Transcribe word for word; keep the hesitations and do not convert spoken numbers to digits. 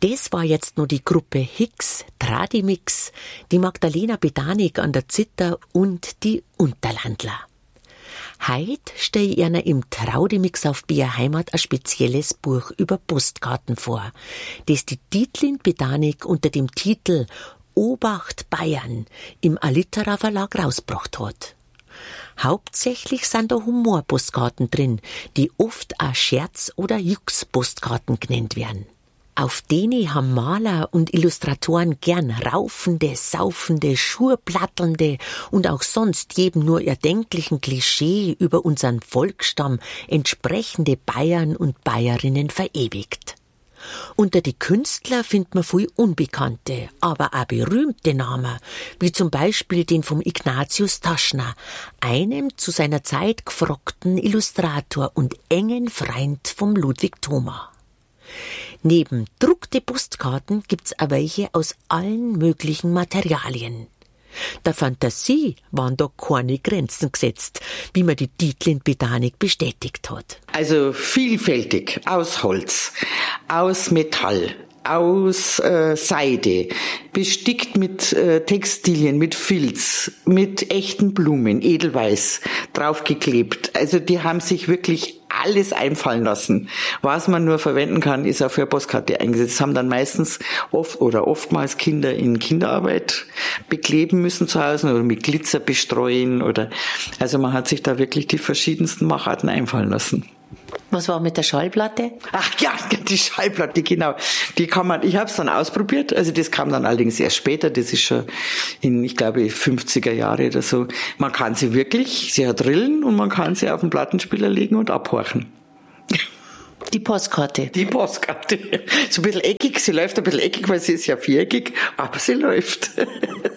Das war jetzt nur die Gruppe Hicks, Tradimix, die Magdalena Bedanik an der Zither und die Unterlandler. Heut stelle ich Ihnen im Traudimix auf Bier Heimat ein spezielles Buch über Postkarten vor, das die Dietlin Bedanik unter dem Titel Obacht Bayern im Alitera Verlag rausgebracht hat. Hauptsächlich sind da Humorpostkarten drin, die oft auch Scherz- oder Jux-Postkarten genannt werden. Auf denen haben Maler und Illustratoren gern raufende, saufende, schurplattelnde und auch sonst jedem nur erdenklichen Klischee über unseren Volksstamm entsprechende Bayern und Bayerinnen verewigt. Unter die Künstler findet man viel unbekannte, aber auch berühmte Namen, wie zum Beispiel den vom Ignatius Taschner, einem zu seiner Zeit gefragten Illustrator und engen Freund vom Ludwig Thoma. Neben druckte Postkarten gibt's auch welche aus allen möglichen Materialien. Der Fantasie waren da keine Grenzen gesetzt, wie mir die Dietlin Bedanik bestätigt hat. Also vielfältig, aus Holz, aus Metall, aus äh, Seide, bestickt mit äh, Textilien, mit Filz, mit echten Blumen, Edelweiß, draufgeklebt. Also die haben sich wirklich alles einfallen lassen. Was man nur verwenden kann, ist auch für eine Postkarte eingesetzt. Das haben dann meistens oft oder oftmals Kinder in Kinderarbeit bekleben müssen zu Hause oder mit Glitzer bestreuen oder, also man hat sich da wirklich die verschiedensten Macharten einfallen lassen. Was war mit der Schallplatte? Ach ja, die Schallplatte, genau. Die kann man, ich habe es dann ausprobiert, also das kam dann allerdings erst später, das ist schon in, ich glaube, fünfziger Jahre oder so. Man kann sie wirklich, sie hat Rillen und man kann sie auf den Plattenspieler legen und abhorchen. Die Postkarte. Die Postkarte. So ein bisschen eckig, sie läuft ein bisschen eckig, weil sie ist ja viereckig, aber sie läuft.